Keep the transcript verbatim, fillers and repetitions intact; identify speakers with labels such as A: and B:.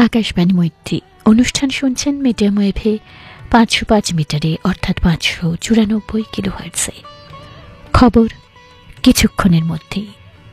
A: আকাশবাণী মৈত্রী অনুষ্ঠান শুনছেন মিডিয়াম ওয়েভে পাঁচশো পাঁচ মিটারে অর্থাৎ পাঁচশো চুরানব্বই কিলোহার্টজে। খবর কিছুক্ষণের মধ্যেই।